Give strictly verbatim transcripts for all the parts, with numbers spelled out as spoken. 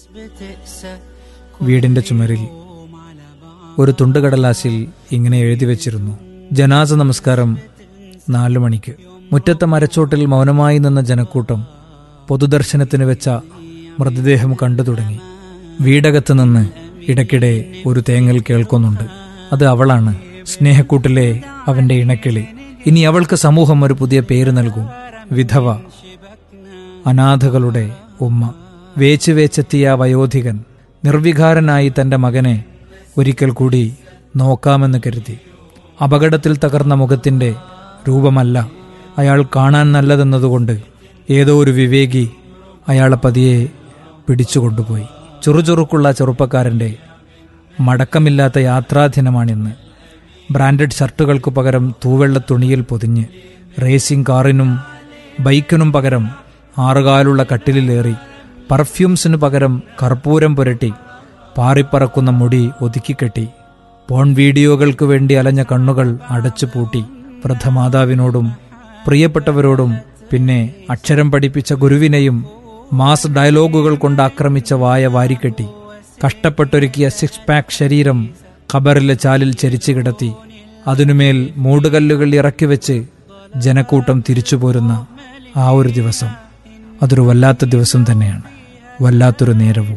വീടിന്റെ ചുമരിൽ ഒരു തുണ്ടുകടലാസിൽ ഇങ്ങനെ എഴുതി വച്ചിരുന്നു: ജനാസ നമസ്കാരം നാലു മണിക്ക്. മുറ്റത്തെ മരച്ചോട്ടിൽ മൗനമായി നിന്ന ജനക്കൂട്ടം പൊതുദർശനത്തിന് വെച്ച മൃതദേഹം കണ്ടു തുടങ്ങി. വീടകത്ത് നിന്ന് ഇടയ്ക്കിടെ ഒരു തേങ്ങൽ കേൾക്കുന്നുണ്ട്. അത് അവളാണ്, സ്നേഹക്കൂട്ടിലെ അവന്റെ ഇണക്കിളി. ഇനി അവൾക്ക് സമൂഹം ഒരു പുതിയ പേര് നൽകും: വിധവ, അനാഥകളുടെ ഉമ്മ. വേച്ച് വേച്ചെത്തിയ വയോധികൻ നിർവികാരനായി തന്റെ മകനെ ഒരിക്കൽ കൂടി നോക്കാമെന്ന് കരുതി. അപകടത്തിൽ തകർന്ന മുഖത്തിന്റെ രൂപമല്ല അയാൾ കാണാൻ നല്ലതെന്നതുകൊണ്ട് ഏതോ ഒരു വിവേകി അയാളെ പതിയെ പിടിച്ചുകൊണ്ടുപോയി. ചുറുചുറുക്കുള്ള ചെറുപ്പക്കാരന്റെ മടക്കമില്ലാത്ത യാത്രാദിനമാണിന്ന്. ബ്രാൻഡഡ് ഷർട്ടുകൾക്ക് പകരം തൂവെള്ള തുണിയിൽ പൊതിഞ്ഞ്, റേസിംഗ് കാറിനും ബൈക്കിനും പകരം ആറുകാലുള്ള കട്ടിലിലേറി, പെർഫ്യൂംസിനു പകരം കർപ്പൂരം പുരട്ടി, പാറിപ്പറക്കുന്ന മുടി ഒതുക്കിക്കെട്ടി, പോൺ വീഡിയോകൾക്ക് വേണ്ടി അലഞ്ഞ കണ്ണുകൾ അടച്ചുപൂട്ടി, വൃദ്ധമാതാവിനോടും പ്രിയപ്പെട്ടവരോടും പിന്നെ അക്ഷരം പഠിപ്പിച്ച ഗുരുവിനെയും മാസ് ഡയലോഗുകൾ കൊണ്ട് ആക്രമിച്ച വായ വാരിക്കെട്ടി, കഷ്ടപ്പെട്ടൊരുക്കിയ സിക്സ് പാക്ക് ശരീരം ഖബറിലെ ചാലിൽ ചരിച്ചു കിടത്തി, അതിനുമേൽ മൂടുകല്ലുകൾ ഇറക്കിവെച്ച് ജനക്കൂട്ടം തിരിച്ചുപോരുന്ന ആ ഒരു ദിവസം, അതൊരു വല്ലാത്ത ദിവസം തന്നെയാണ്, വല്ലാത്തൊരു നേരവും.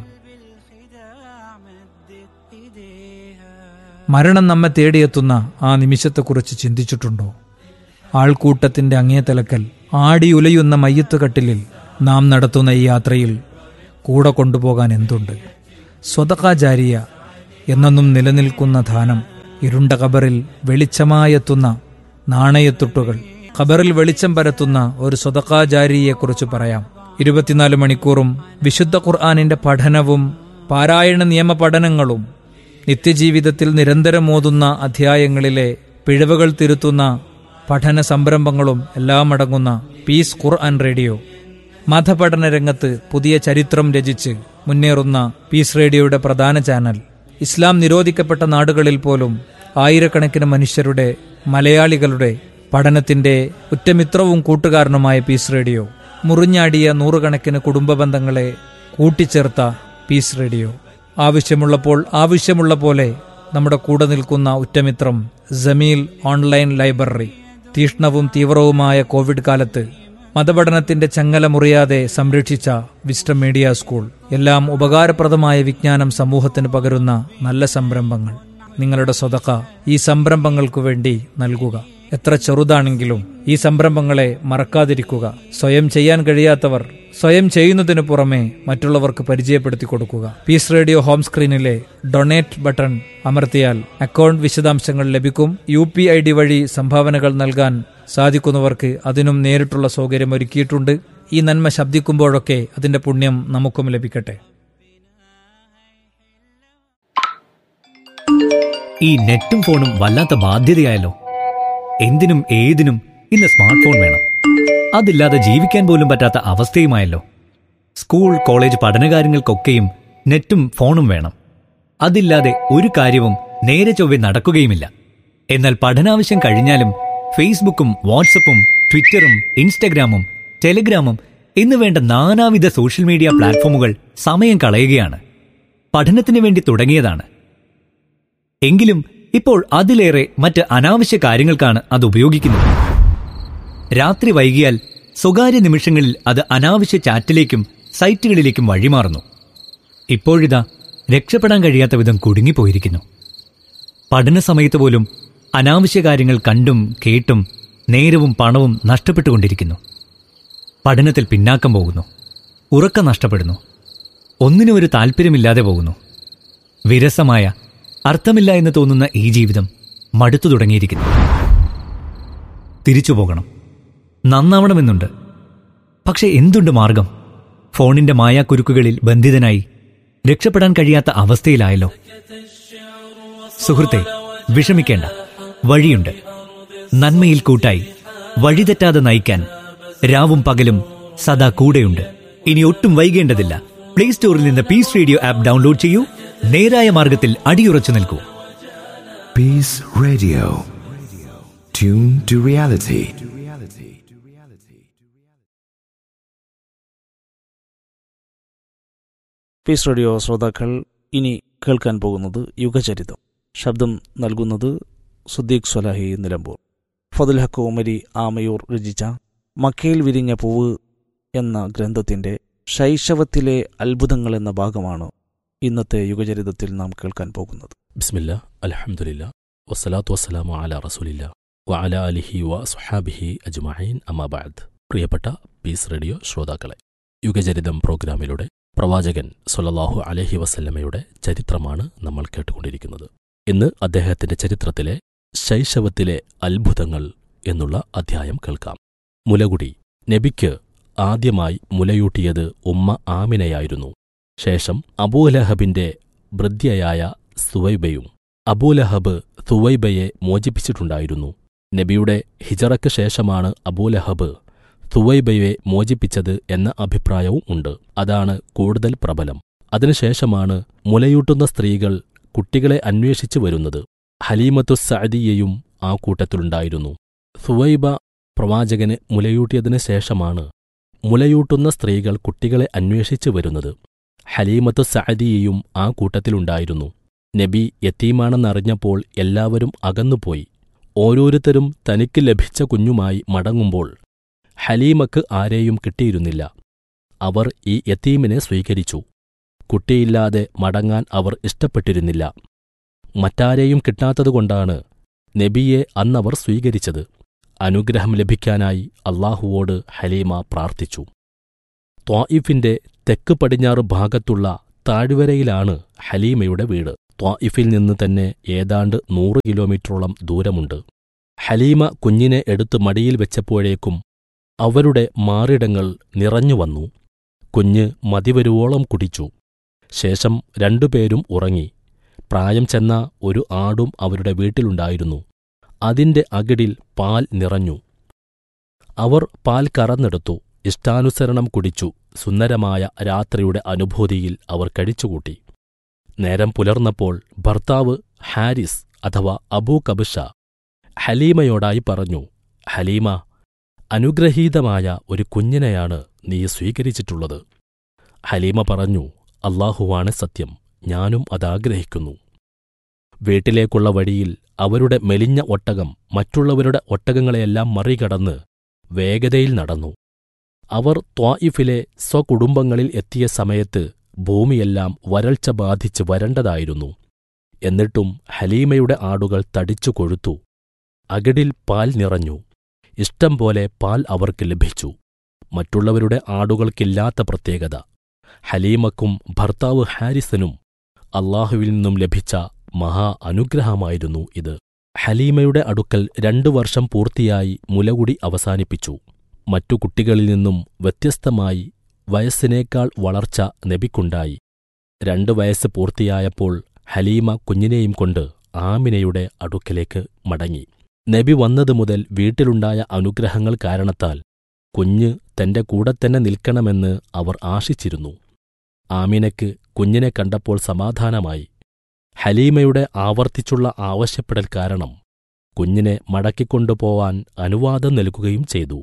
മരണം നമ്മെ തേടിയെത്തുന്ന ആ നിമിഷത്തെക്കുറിച്ച് ചിന്തിച്ചിട്ടുണ്ടോ? ആൾക്കൂട്ടത്തിന്റെ അങ്ങേ തലക്കൽ ആടിയുലയുന്ന മയ്യത്തുകട്ടിലിൽ നാം നടത്തുന്ന ഈ യാത്രയിൽ കൂടെ കൊണ്ടുപോകാൻ എന്തുണ്ട്? സ്വതഖ ജാരിയ, എന്നെന്നും നിലനിൽക്കുന്ന ദാനം. ഇരുണ്ട ഖബറിൽ വെളിച്ചമായെത്തുന്ന നാണയത്തുട്ടുകൾ. ഖബറിൽ വെളിച്ചം പരത്തുന്ന ഒരു സ്വതഖ ജാരിയെക്കുറിച്ച് പറയാം. ഇരുപത്തിനാല് മണിക്കൂറും വിശുദ്ധ ഖുർആനിന്റെ പഠനവും പാരായണ നിയമ പഠനങ്ങളും നിത്യജീവിതത്തിൽ നിരന്തരം ഓതുന്ന അധ്യായങ്ങളിലെ പിഴവുകൾ തിരുത്തുന്ന പഠന സംരംഭങ്ങളും എല്ലാം അടങ്ങുന്ന പീസ് ഖുർആൻ റേഡിയോ. മതപഠന രംഗത്ത് പുതിയ ചരിത്രം രചിച്ച് മുന്നേറുന്ന പീസ് റേഡിയോയുടെ പ്രധാന ചാനൽ. ഇസ്ലാം നിരോധിക്കപ്പെട്ട നാടുകളിൽ പോലും ആയിരക്കണക്കിന് മനുഷ്യരുടെ, മലയാളികളുടെ പഠനത്തിന്റെ ഉറ്റമിത്രവും കൂട്ടുകാരനുമായ പീസ് റേഡിയോ. മുറിഞ്ഞാടിയ നൂറുകണക്കിന് കുടുംബ ബന്ധങ്ങളെ കൂട്ടിച്ചേർത്ത പീസ് റേഡിയോ. ആവശ്യമുള്ളപ്പോൾ ആവശ്യമുള്ള പോലെ നമ്മുടെ കൂടെ നിൽക്കുന്ന ഉറ്റമിത്രം ജമീൽ ഓൺലൈൻ ലൈബ്രറി. തീഷ്ണവും തീവ്രവുമായ കോവിഡ് കാലത്ത് മതപഠനത്തിന്റെ ചങ്ങല മുറിയാതെ സംരക്ഷിച്ച വിസ്റ്റം മീഡിയ സ്കൂൾ. എല്ലാം ഉപകാരപ്രദമായ വിജ്ഞാനം സമൂഹത്തിന് പകരുന്ന നല്ല സംരംഭങ്ങൾ. നിങ്ങളുടെ സ്വതഖ ഈ സംരംഭങ്ങൾക്കു വേണ്ടി നൽകുക. എത്ര ചെറുതാണെങ്കിലും ഈ സംരംഭങ്ങളെ മറക്കാതിരിക്കുക. സ്വയം ചെയ്യാൻ കഴിയാത്തവർ സ്വയം ചെയ്യുന്നതിനു പുറമെ മറ്റുള്ളവർക്ക് പരിചയപ്പെടുത്തി കൊടുക്കുക. Piece radio home സ്ക്രീനിലെ donate button അമർത്തിയാൽ അക്കൗണ്ട് വിശദാംശങ്ങൾ ലഭിക്കും. യു പി ഐ ഡി വഴി സംഭാവനകൾ നൽകാൻ സാധിക്കുന്നവർക്ക് അതിനും നേരിട്ടുള്ള സൗകര്യം ഒരുക്കിയിട്ടുണ്ട്. ഈ നന്മ ശബ്ദിക്കുമ്പോഴൊക്കെ അതിന്റെ പുണ്യം നമുക്കും ലഭിക്കട്ടെ. ഈ നെറ്റും ഫോണും വല്ലാത്ത ബാധ്യതയായല്ലോ. എന്തിനും ഏതിനും ഇന്ന് സ്മാർട്ട് ഫോൺ വേണം. അതില്ലാതെ ജീവിക്കാൻ പോലും പറ്റാത്ത അവസ്ഥയുമായല്ലോ. സ്കൂൾ കോളേജ് പഠനകാര്യങ്ങൾക്കൊക്കെയും നെറ്റും ഫോണും വേണം. അതില്ലാതെ ഒരു കാര്യവും നേരെ ചൊവ്വെ നടക്കുകയുമില്ല. എന്നാൽ പഠനാവശ്യം കഴിഞ്ഞാലും ഫേസ്ബുക്കും വാട്സപ്പും ട്വിറ്ററും ഇൻസ്റ്റഗ്രാമും ടെലിഗ്രാമും എന്ന് വേണ്ട നാനാവിധ സോഷ്യൽ മീഡിയ പ്ലാറ്റ്ഫോമുകൾ സമയം കളയുകയാണ്. പഠനത്തിന് വേണ്ടി തുടങ്ങിയതാണ്. എങ്കിലും ഇപ്പോൾ അതിലേറെ മറ്റ് അനാവശ്യ കാര്യങ്ങൾക്കാണ് അത് ഉപയോഗിക്കുന്നത്. രാത്രി വൈകിയാൽ സ്വകാര്യ നിമിഷങ്ങളിൽ അത് അനാവശ്യ ചാറ്റിലേക്കും സൈറ്റുകളിലേക്കും വഴിമാറുന്നു. ഇപ്പോഴിതാ രക്ഷപ്പെടാൻ കഴിയാത്ത വിധം കുടുങ്ങിപ്പോയിരിക്കുന്നു. പഠന സമയത്ത് പോലും അനാവശ്യ കാര്യങ്ങൾ കണ്ടും കേട്ടും നേരവും പണവും നഷ്ടപ്പെട്ടുകൊണ്ടിരിക്കുന്നു. പഠനത്തിൽ പിന്നാക്കം പോകുന്നു. ഉറക്കം നഷ്ടപ്പെടുന്നു. ഒന്നിനും ഒരു താല്പര്യമില്ലാതെ പോകുന്നു. വിരസമായ, അർത്ഥമില്ല എന്ന് തോന്നുന്ന ഈ ജീവിതം മടുത്തു തുടങ്ങിയിരിക്കുന്നു. തിരിച്ചു പോകണം, നന്നാവണമെന്നുണ്ട്. പക്ഷെ എന്തുണ്ട് മാർഗം? ഫോണിന്റെ മായാക്കുരുക്കുകളിൽ ബന്ധിതനായി രക്ഷപ്പെടാൻ കഴിയാത്ത അവസ്ഥയിലായല്ലോ. സുഹൃത്തെ, വിഷമിക്കേണ്ട, വഴിയുണ്ട്. നന്മയിൽ കൂട്ടായി വഴിതെറ്റാതെ നയിക്കാൻ രാവും പകലും സദാ കൂടെയുണ്ട്. ഇനി ഒട്ടും വൈകേണ്ടതില്ല. പ്ലേ സ്റ്റോറിൽ നിന്ന് പീസ് റേഡിയോ ആപ്പ് ഡൗൺലോഡ് ചെയ്യൂ. നേരായ മാർഗത്തിൽ അടിയുറച്ചു നിൽക്കൂ. Piece radio, tune to reality. Piece radio ശ്രോതാക്കൾ ഇനി കേൾക്കാൻ പോകുന്നത് യുഗചരിതം. ശബ്ദം നൽകുന്നത് സുദ്ദീഖ് സ്വലാഹി നിലമ്പൂർ. ഫദൽ ഹക്ക് ഉമരി ആമയൂർ രചിച്ച മക്കയിൽ വിരിഞ്ഞ പൂവ് എന്ന ഗ്രന്ഥത്തിന്റെ ശൈശവത്തിലെ അത്ഭുതങ്ങൾ എന്ന ഭാഗമാണ് ഇന്നത്തെ യുഗചരിതത്തിൽ നാം കേൾക്കാൻ പോകുന്നത്. ബിസ്മില്ലാ, അൽഹംദുലില്ലാ, വസ്സലാത്തു വസ്സലാമു അലാ റസൂലില്ലാ വഅലാ അലിഹി വസ്വഹാബിഹി അജ്മഈൻ, അമ്മാ ബഅദ്. പ്രിയപ്പെട്ട പീസ് റേഡിയോ ശ്രോതാക്കളെ, യുഗചരിതം പ്രോഗ്രാമിലൂടെ പ്രവാചകൻ സ്വല്ലല്ലാഹു അലൈഹി വസല്ലമയുടെ ചരിത്രമാണ് നമ്മൾ കേട്ടുകൊണ്ടിരിക്കുന്നത്. ഇന്ന് അദ്ദേഹത്തിന്റെ ചരിത്രത്തിലെ ശൈശവത്തിലെ അത്ഭുതങ്ങൾ എന്നുള്ള അധ്യായം കേൾക്കാം. മുലകുടി. നബിക്ക് ആദ്യമായി മുലയൂട്ടിയത് ഉമ്മ ആമിനയായിരുന്നു. ശേഷം അബൂലഹബിന്റെ ഭൃത്യയായ സുവൈബയും. അബൂലഹബ് സുവൈബയെ മോചിപ്പിച്ചിട്ടുണ്ടായിരുന്നു. നബിയുടെ ഹിജറയ്ക്ക് ശേഷമാണ് അബൂലഹബ് സുവൈബയെ മോചിപ്പിച്ചത് എന്ന അഭിപ്രായവും ഉണ്ട്. അതാണ് കൂടുതൽ പ്രബലം. അതിനുശേഷമാണ് മുലയൂട്ടുന്ന സ്ത്രീകൾ കുട്ടികളെ അന്വേഷിച്ചു വരുന്നത്. ഹലീമത്തു സഅദിയയും ആ കൂട്ടത്തിലുണ്ടായിരുന്നു. സുവൈബ പ്രവാചകന് മുലയൂട്ടിയതിനു ശേഷമാണ് മുലയൂട്ടുന്ന സ്ത്രീകൾ കുട്ടികളെ അന്വേഷിച്ചു വരുന്നത്. ഹലീമത്തു സഅദിയയും ആ കൂട്ടത്തിലുണ്ടായിരുന്നു. നബി യതീമാണെന്നറിഞ്ഞപ്പോൾ എല്ലാവരും അകന്നുപോയി. ഓരോരുത്തരും തനിക്ക് ലഭിച്ച കുഞ്ഞുമായി മടങ്ങുമ്പോൾ ഹലീമക്ക് ആരെയും കിട്ടിയിരുന്നില്ല. അവർ ഈ യതീമിനെ സ്വീകരിച്ചു. കുട്ടിയില്ലാതെ മടങ്ങാൻ അവർ ഇഷ്ടപ്പെട്ടിരുന്നില്ല. മറ്റാരെയും കിട്ടാത്തതുകൊണ്ടാണ് നബിയെ അന്നവർ സ്വീകരിച്ചത്. അനുഗ്രഹം ലഭിക്കാനായി അല്ലാഹുവോട് ഹലീമ പ്രാർത്ഥിച്ചു. ത്വായിഫിന്റെ തെക്ക് പടിഞ്ഞാറ് ഭാഗത്തുള്ള താഴ്വരയിലാണ് ഹലീമയുടെ വീട്. ത്വായിഫിൽ നിന്ന് തന്നെ ഏതാണ്ട് നൂറ് കിലോമീറ്ററോളം ദൂരമുണ്ട്. ഹലീമ കുഞ്ഞിനെ എടുത്ത് മടിയിൽ വെച്ചപ്പോഴേക്കും അവരുടെ മാറിടങ്ങൾ നിറഞ്ഞുവന്നു. കുഞ്ഞ് മതിവരുവോളം കുടിച്ചു. ശേഷം രണ്ടുപേരും ഉറങ്ങി. പ്രായം ചെന്ന ഒരു ആടും അവരുടെ വീട്ടിലുണ്ടായിരുന്നു. അതിന്റെ അകിടിൽ പാൽ നിറഞ്ഞു. അവർ പാൽ കറന്നെടുത്തു. ഇഷ്ടാനുസരണം കുടിച്ചു. സുന്ദരമായ രാത്രിയുടെ അനുഭൂതിയിൽ അവർ കഴിച്ചുകൂട്ടി. നേരം പുലർന്നപ്പോൾ ഭർത്താവ് ഹാരിസ് അഥവാ അബൂ കബിഷ ഹലീമയോടായി പറഞ്ഞു, ഹലീമ, അനുഗ്രഹീതമായ ഒരു കുഞ്ഞിനെയാണ് നീ സ്വീകരിച്ചിട്ടുള്ളത്. ഹലീമ പറഞ്ഞു, അല്ലാഹുവാണ് സത്യം, ഞാനും അതാഗ്രഹിക്കുന്നു. വീട്ടിലേക്കുള്ള വഴിയിൽ അവരുടെ മെലിഞ്ഞ ഒട്ടകം മറ്റുള്ളവരുടെ ഒട്ടകങ്ങളെയെല്ലാം മറികടന്ന് വേഗതയിൽ നടന്നു. അവർ ത്വായിഫിലെ സ്വകുടുംബങ്ങളിൽ എത്തിയ സമയത്ത് ഭൂമിയെല്ലാം വരൾച്ച ബാധിച്ച് വരണ്ടതായിരുന്നു. എന്നിട്ടും ഹലീമയുടെ ആടുകൾ തടിച്ചു കൊഴുത്തു. അകിടിൽ പാൽ നിറഞ്ഞു. ഇഷ്ടം പോലെ പാൽ അവർക്ക് ലഭിച്ചു. മറ്റുള്ളവരുടെ ആടുകൾക്കില്ലാത്ത പ്രത്യേകത. ഹലീമക്കും ഭർത്താവ് ഹാരിസനും അല്ലാഹുവിൽ നിന്നും ലഭിച്ച മഹാ അനുഗ്രഹമായിരുന്നു ഇത്. ഹലീമയുടെ അടുക്കൽ രണ്ടു വർഷം പൂർത്തിയായി മുലകുടി അവസാനിപ്പിച്ചു. മറ്റു കുട്ടികളിൽ നിന്നും വ്യത്യസ്തമായി വയസ്സിനേക്കാൾ വളർച്ച നബിക്കുണ്ടായി. രണ്ടു വയസ്സ് പൂർത്തിയായപ്പോൾ ഹലീമ കുഞ്ഞിനെയും കൊണ്ട് ആമിനയുടെ അടുക്കലേക്ക് മടങ്ങി. നബി വന്നതുമുതൽ വീട്ടിലുണ്ടായ അനുഗ്രഹങ്ങൾ കാരണത്താൽ കുഞ്ഞ് തന്റെ കൂടെത്തന്നെ നിൽക്കണമെന്ന് അവർ ആശിച്ചിരുന്നു. ആമിനയ്ക്ക് കുഞ്ഞിനെ കണ്ടപ്പോൾ സമാധാനമായി. ഹലീമയുടെ ആവർത്തിച്ചുള്ള ആവശ്യപ്പെടൽ കാരണം കുഞ്ഞിനെ മടക്കിക്കൊണ്ടുപോവാൻ അനുവാദം നൽകുകയും ചെയ്തു.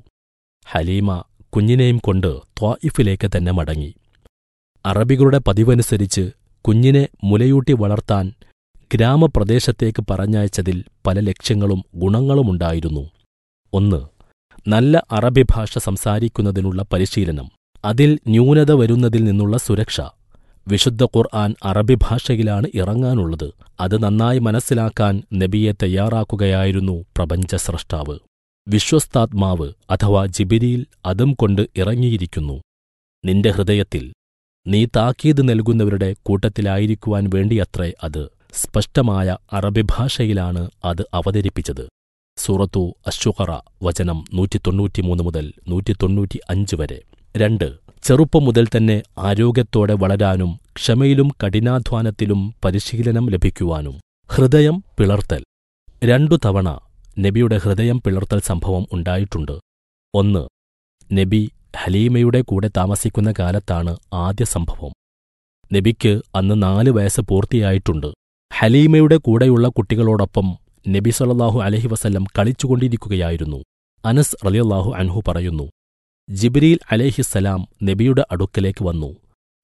ഹലീമ കുഞ്ഞിനെയും കൊണ്ട് ത്വായിഫിലേക്ക് തന്നെ മടങ്ങി. അറബികളുടെ പതിവനുസരിച്ച് കുഞ്ഞിനെ മുലയൂട്ടി വളർത്താൻ ഗ്രാമപ്രദേശത്തേക്ക് പറഞ്ഞയച്ചതിൽ പല ലക്ഷ്യങ്ങളും ഗുണങ്ങളുമുണ്ടായിരുന്നു. ഒന്ന്, നല്ല അറബി ഭാഷ സംസാരിക്കുന്നതിനുള്ള പരിശീലനം. അതിൽ ന്യൂനത വരുന്നതിൽ നിന്നുള്ള സുരക്ഷ. വിശുദ്ധ ഖുർആൻ അറബി ഭാഷയിലാണ് ഇറങ്ങാനുള്ളത്. അത് നന്നായി മനസ്സിലാക്കാൻ നബിയെ തയ്യാറാക്കുകയായിരുന്നു പ്രപഞ്ചസ്രഷ്ടാവ്. വിശ്വസ്താത്മാവ് അഥവാ ജിബിരിയിൽ അതും കൊണ്ട് ഇറങ്ങിയിരിക്കുന്നു. നിന്റെ ഹൃദയത്തിൽ നീ താക്കീത് നൽകുന്നവരുടെ കൂട്ടത്തിലായിരിക്കുവാൻ വേണ്ടിയത്രേ അത്. സ്പഷ്ടമായ അറബി ഭാഷയിലാണ് അത് അവതരിപ്പിച്ചത്. സൂറത്തു അശ്ശുഖറ വചനം നൂറ്റി തൊണ്ണൂറ്റിമൂന്ന് മുതൽ നൂറ്റി തൊണ്ണൂറ്റി അഞ്ച് വരെ. രണ്ട്, ചെറുപ്പം മുതൽ തന്നെ ആരോഗ്യത്തോടെ വളരാനും ക്ഷമയിലും കഠിനാധ്വാനത്തിലും പരിശീലനം ലഭിക്കുവാനും. ഹൃദയം പിളർത്തൽ. രണ്ടു തവണ നബിയുടെ ഹൃദയം പിളർത്തൽ സംഭവം ഉണ്ടായിട്ടുണ്ട്. ഒന്ന്, നബി ഹലീമയുടെ കൂടെ താമസിക്കുന്ന കാലത്താണ് ആദ്യ സംഭവം. നബിക്ക് അന്ന് നാല് വയസ്സ് പൂർത്തിയായിട്ടുണ്ട്. ഹലീമയുടെ കൂടെയുള്ള കുട്ടികളോടൊപ്പം നബി സല്ലല്ലാഹു അലൈഹി വസല്ലം കളിച്ചുകൊണ്ടിരിക്കുകയായിരുന്നു. അനസ് റളിയല്ലാഹു അൻഹു പറയുന്നു, ജിബ്രീൽ അലൈഹിസ്സലാം നബിയുടെ അടുക്കലേക്ക് വന്നു.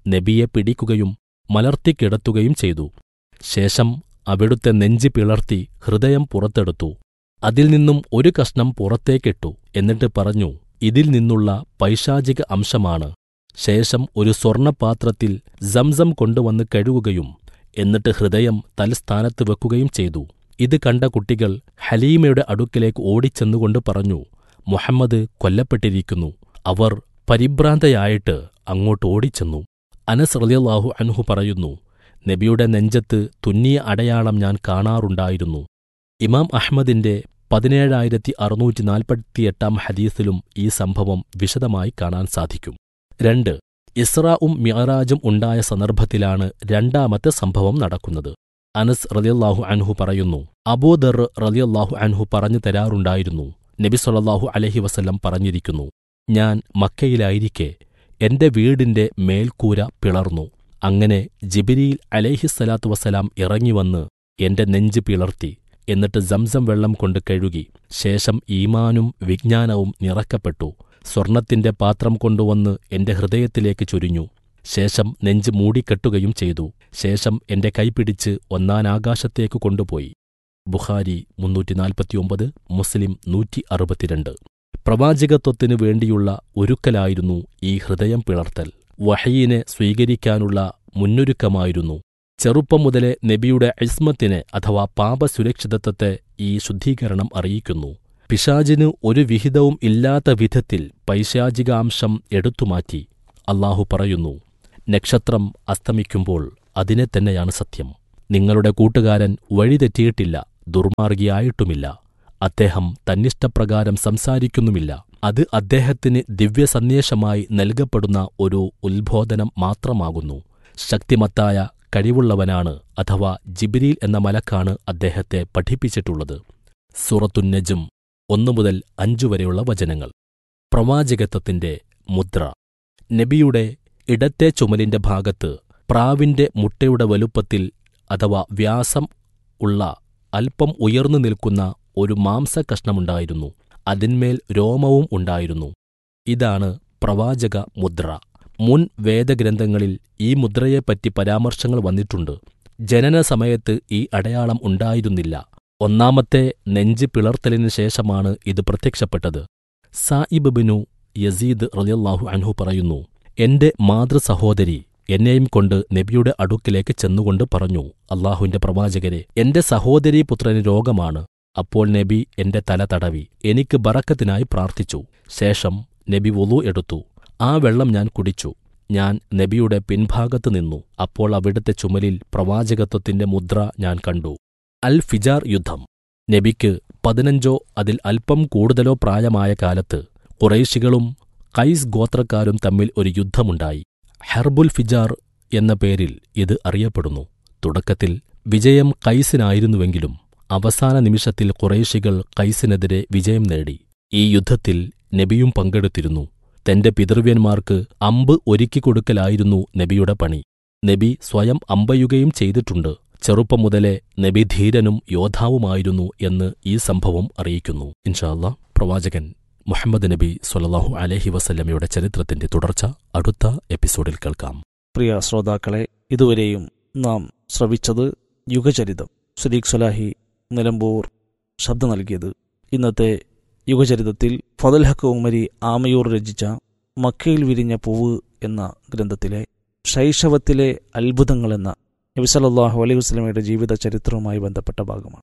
നബിയെ പിടിക്കുകയും മലർത്തിക്കിടത്തുകയും ചെയ്തു. ശേഷം അവിടുത്തെ നെഞ്ചി പിളർത്തി ഹൃദയം പുറത്തെടുത്തു. അതിൽ നിന്നും ഒരു കഷ്ണം പുറത്തേക്കിട്ടു. എന്നിട്ട് പറഞ്ഞു, ഇതിൽ നിന്നുള്ള പൈശാചിക അംശമാണ്. ശേഷം ഒരു സ്വർണപാത്രത്തിൽ സംസം കൊണ്ടുവന്ന് കഴുകുകയും എന്നിട്ട് ഹൃദയം തൽസ്ഥാനത്ത് വെക്കുകയും ചെയ്തു. ഇത് കണ്ട കുട്ടികൾ ഹലീമയുടെ അടുക്കലേക്ക് ഓടിച്ചെന്നുകൊണ്ട് പറഞ്ഞു, മുഹമ്മദ് കൊല്ലപ്പെട്ടിരിക്കുന്നു. അവർ പരിഭ്രാന്തയായിട്ട് അങ്ങോട്ട് ഓടിച്ചെന്നു. അനസ് റളിയല്ലാഹു അൻഹു പറയുന്നു, നബിയുടെ നെഞ്ചത്ത് തുന്നിയ അടയാളം ഞാൻ കാണാറുണ്ടായിരുന്നു. ഇമാം അഹ്മദിന്റെ പതിനേഴായിരത്തി അറുന്നൂറ്റി നാൽപ്പത്തിയെട്ടാം ഹദീസിലും ഈ സംഭവം വിശദമായി കാണാൻ സാധിക്കും. രണ്ട്. ഇസ്രാഉം മിഅ്റാജും ഉണ്ടായ സന്ദർഭത്തിലാണ് രണ്ടാമത്തെ സംഭവം നടക്കുന്നത്. അനസ് റളിയല്ലാഹു അൻഹു പറയുന്നു, അബൂദർ റളിയല്ലാഹു അൻഹു പറഞ്ഞു തരാറുണ്ടായിരുന്നു, നബി സ്വല്ലല്ലാഹു അലൈഹി വസല്ലം പറഞ്ഞിരിക്കുന്നു, ഞാൻ മക്കയിലായിരിക്കെ എന്റെ വീടിന്റെ മേൽക്കൂര പിളർന്നു. അങ്ങനെ ജിബ്രീൽ അലൈഹിസ്സലാത്തു വസ്സലാം ഇറങ്ങിവന്ന് എന്റെ നെഞ്ച് പിളർത്തി. എന്നിട്ട് സംസം വെള്ളം കൊണ്ട് കഴുകി. ശേഷം ഈമാനും വിജ്ഞാനവും നിറക്കപ്പെട്ടു. സ്വർണത്തിന്റെ പാത്രം കൊണ്ടുവന്ന് എന്റെ ഹൃദയത്തിലേക്ക് ചൊരിഞ്ഞു. ശേഷം നെഞ്ച് മൂടിക്കെട്ടുകയും ചെയ്തു. ശേഷം എന്റെ കൈപിടിച്ച് ഒന്നാനാകാശത്തേക്ക് കൊണ്ടുപോയി. ബുഖാരി മുന്നൂറ്റി നാൽപ്പത്തിയൊമ്പത്, മുസ്ലിം നൂറ്റി അറുപത്തിരണ്ട്. പ്രവാചകത്വത്തിനു വേണ്ടിയുള്ള ഒരുക്കലായിരുന്നു ഈ ഹൃദയം പിളർത്തൽ. വഹയിനെ സ്വീകരിക്കാനുള്ള മുന്നൊരുക്കമായിരുന്നു. ചെറുപ്പം മുതലേ നബിയുടെ ഇസ്മത്തിനെ അഥവാ പാപസുരക്ഷിതത്വത്തെ ഈ ശുദ്ധീകരണം അറിയിക്കുന്നു. പിശാചിന് ഒരു വിഹിതവും ഇല്ലാത്ത വിധത്തിൽ പൈശാചികാംശം എടുത്തുമാറ്റി. അല്ലാഹു പറയുന്നു, നക്ഷത്രം അസ്തമിക്കുമ്പോൾ അതിനെ തന്നെയാണ് സത്യം. നിങ്ങളുടെ കൂട്ടുകാരൻ വഴിതെറ്റിയിട്ടില്ല, ദുർമാർഗിയായിട്ടുമില്ല. അദ്ദേഹം തന്നിഷ്ടപ്രകാരം സംസാരിക്കുന്നുമില്ല. അത് അദ്ദേഹത്തിന് ദിവ്യസന്ദേശമായി നൽകപ്പെടുന്ന ഒരു ഉത്ബോധനം മാത്രമാകുന്നു. ശക്തിമത്തായ കഴിവുള്ളവനാണ് അഥവാ ജിബ്രീൽ എന്ന മലക്കാണ് അദ്ദേഹത്തെ പഠിപ്പിച്ചിട്ടുള്ളത്. സൂറത്തുൻ നജ്ം ഒന്നു മുതൽ അഞ്ചു വരെയുള്ള വചനങ്ങൾ. പ്രവാചകത്വത്തിന്റെ മുദ്ര. നബിയുടെ ഇടത്തെ ചുമലിന്റെ ഭാഗത്ത് പ്രാവിന്റെ മുട്ടയുടെ വലുപ്പത്തിൽ അഥവാ വ്യാസം ഉള്ള അല്പം ഉയർന്നു നിൽക്കുന്ന ഒരു മാംസകഷ്ണമുണ്ടായിരുന്നു. അതിന്മേൽ രോമവും ഉണ്ടായിരുന്നു. ഇതാണ് പ്രവാചക മുദ്ര. മുൻ വേദഗ്രന്ഥങ്ങളിൽ ഈ മുദ്രയെപ്പറ്റി പരാമർശങ്ങൾ വന്നിട്ടുണ്ട്. ജനന സമയത്ത് ഈ അടയാളം ഉണ്ടായിരുന്നില്ല. ഒന്നാമത്തെ നെഞ്ച് പിളർത്തലിനു ശേഷമാണ് ഇത് പ്രത്യക്ഷപ്പെട്ടത്. സായിബ് ബിനു യസീദ് റളിയല്ലാഹു അൻഹു പറയുന്നു, എന്റെ മാതൃസഹോദരി എന്നെയും കൊണ്ട് നബിയുടെ അടുക്കിലേക്ക് ചെന്നുകൊണ്ട് പറഞ്ഞു, അല്ലാഹുവിന്റെ പ്രവാചകരെ, എന്റെ സഹോദരീ പുത്രന് രോഗമാണ്. അപ്പോൾ നബി എന്റെ തല തടവി എനിക്ക് ബറക്കത്തിനായി പ്രാർത്ഥിച്ചു. ശേഷം നബി വുളു എടുത്തു. ആ വെള്ളം ഞാൻ കുടിച്ചു. ഞാൻ നബിയുടെ പിൻഭാഗത്ത് നിന്നു. അപ്പോൾ അവിടുത്തെ ചുമലിൽ പ്രവാചകത്വത്തിന്റെ മുദ്ര ഞാൻ കണ്ടു. അൽ ഫിജാർ യുദ്ധം. നബിക്ക് പതിനഞ്ചോ അതിൽ അല്പം കൂടുതലോ പ്രായമായ കാലത്ത് ഖുറൈശികളും ഖൈസ് ഗോത്രക്കാരും തമ്മിൽ ഒരു യുദ്ധമുണ്ടായി. ഹർബുൽ ഫിജാർ എന്ന പേരിൽ ഇത് അറിയപ്പെടുന്നു. തുടക്കത്തിൽ വിജയം ഖൈസിനായിരുന്നുവെങ്കിലും അവസാന നിമിഷത്തിൽ ഖുറൈശികൾ ഖൈസിനെതിരെ വിജയം നേടി. ഈ യുദ്ധത്തിൽ നബിയും പങ്കെടുത്തിരുന്നു. തന്റെ പിതൃവ്യന്മാർക്ക് അമ്പ് ഒരുക്കിക്കൊടുക്കലായിരുന്നു നബിയുടെ പണി. നബി സ്വയം അമ്പയുകയും ചെയ്തിട്ടുണ്ട്. ചെറുപ്പം മുതലേ നബി ധീരനും യോദ്ധാവുമായിരുന്നു എന്ന് ഈ സംഭവം അറിയിക്കുന്നു. ഇൻഷാ അല്ലാഹ് പ്രവാചകൻ മുഹമ്മദ് നബി സ്വല്ലല്ലാഹു അലൈഹി വസല്ലമയുടെ ചരിത്രത്തിന്റെ തുടർച്ച അടുത്ത എപ്പിസോഡിൽ കേൾക്കാം. പ്രിയ ശ്രോതാക്കളെ, ഇതുവരെയും നാം ശ്രവിച്ചത് യുഗചരിതം. സദീഖ് സ്വലാഹി നിലമ്പൂർ ശബ്ദം നൽകിയത്. ഇന്നത്തെ യുഗചരിതത്തിൽ ഫദൽ ഹക്ക് ഉമരി ആമയൂർ രചിച്ച മക്കയിൽ വിരിഞ്ഞ പൂവ് എന്ന ഗ്രന്ഥത്തിലെ ശൈശവത്തിലെ അത്ഭുതങ്ങളെന്ന നബി സല്ലല്ലാഹു അലൈഹി വസല്ലമയുടെ ജീവിത ചരിത്രവുമായി ബന്ധപ്പെട്ട ഭാഗമാണ്.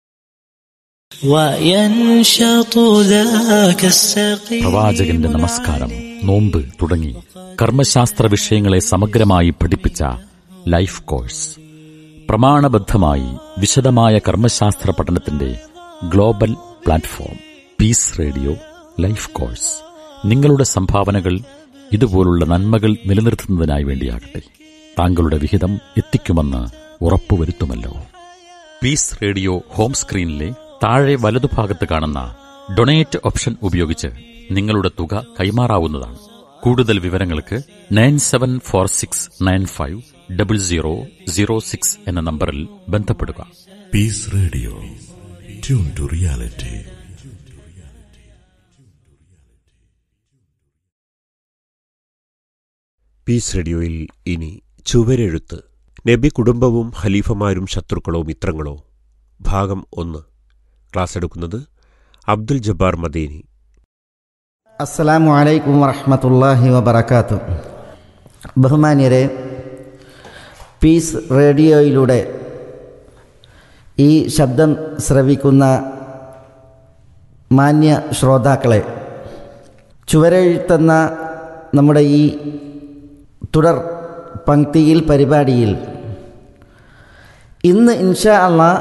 പ്രവാചകന്റെ നമസ്കാരം, നോമ്പ് തുടങ്ങി കർമ്മശാസ്ത്ര വിഷയങ്ങളെ സമഗ്രമായി പഠിപ്പിച്ച ലൈഫ് കോഴ്സ്. പ്രമാണബദ്ധമായി വിശദമായ കർമ്മശാസ്ത്ര പഠനത്തിന്റെ global platform piece radio life course. നിങ്ങളുടെ സംഭാവനകൾ ഇതുപോലുള്ള നന്മകൾ നിലനിർത്തുന്നതിനായി വേണ്ടിയാകട്ടെ. താങ്കളുടെ വിഹിതം എത്തിക്കുമെന്ന് ഉറപ്പുവരുത്തുമല്ലോ. പീസ് റേഡിയോ ഹോം സ്ക്രീനിലെ താഴെ വലതുഭാഗത്ത് കാണുന്ന ഡൊണേറ്റ് ഓപ്ഷൻ ഉപയോഗിച്ച് നിങ്ങളുടെ തുക കൈമാറാവുന്നതാണ്. കൂടുതൽ വിവരങ്ങൾക്ക് nine seven four six nine five double zero zero six എന്ന നമ്പറിൽ ബന്ധപ്പെടുക. Piece radio, tune to reality. Piece റേഡിയോയിൽ ഇനി ചുവരെഴുത്ത്. നബി കുടുംബവും ഖലീഫമാരും ശത്രുക്കളോ മിത്രങ്ങളോ, ഭാഗം ഒന്ന്. ക്ലാസ് എടുക്കുന്നത് അബ്ദുൽ ജബ്ബാർ മദീനി. അസ്സലാമു അലൈക്കും വറഹ്മത്തുള്ളാഹി വബറകാതുഹു. ബഹുമാന്യരെ, പീസ് റേഡിയോയിലൂടെ ഈ ശബ്ദം ശ്രവിക്കുന്ന മാന്യ ശ്രോതാക്കളെ, ചുവരെഴുത്തുന്ന നമ്മുടെ ഈ തുടർ പങ്ക്തിയിൽ പരിപാടിയിൽ ഇന്ന് ഇൻഷാ അല്ലാഹ്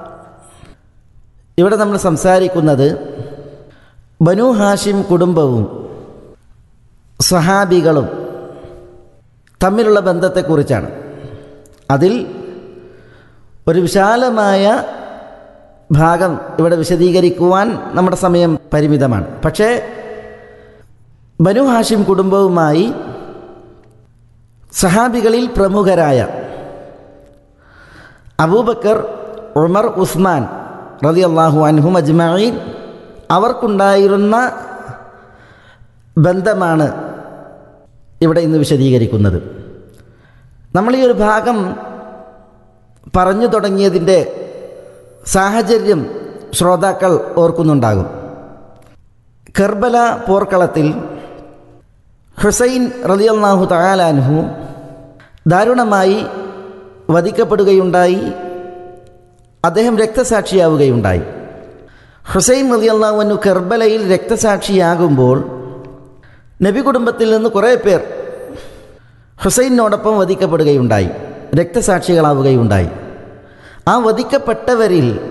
ഇവിടെ നമ്മൾ സംസാരിക്കുന്നത് ബനു ഹാഷിം കുടുംബവും സ്വഹാബികളും തമ്മിലുള്ള ബന്ധത്തെക്കുറിച്ചാണ്. അതിൽ ഒരു വിശാലമായ ഭാഗം ഇവിടെ വിശദീകരിക്കുവാൻ നമ്മുടെ സമയം പരിമിതമാണ്. പക്ഷേ ബനു ഹാഷിം കുടുംബവുമായി സഹാബികളിൽ പ്രമുഖരായ അബൂബക്കർ, ഉമർ, ഉസ്മാൻ റളിയല്ലാഹു അൻഹും അജ്മഈൻ അവർക്കുണ്ടായിരുന്ന ബന്ധമാണ് ഇവിടെ ഇന്ന് വിശദീകരിക്കുന്നത്. നമ്മൾ ഈ ഒരു ഭാഗം പറഞ്ഞു തുടങ്ങിയതിൻ്റെ സാഹചര്യം ശ്രോതാക്കൾ ഓർക്കുന്നുണ്ടാകും. കർബല പോർക്കളത്തിൽ ഹുസൈൻ റളിയല്ലാഹു തആല അൻഹു ദാരുണമായി വധിക്കപ്പെടുകയുണ്ടായി. അദ്ദേഹം രക്തസാക്ഷിയാവുകയുണ്ടായി. ഹുസൈൻ റളിയല്ലാഹു അൻഹു കർബലയിൽ രക്തസാക്ഷിയാകുമ്പോൾ നബി കുടുംബത്തിൽ നിന്ന് കുറേ പേർ ഹുസൈനോടൊപ്പം വധിക്കപ്പെടുകയുണ്ടായി, രക്തസാക്ഷികളാവുകയുണ്ടായി. ആ വധിക്കപ്പെട്ടവരിൽ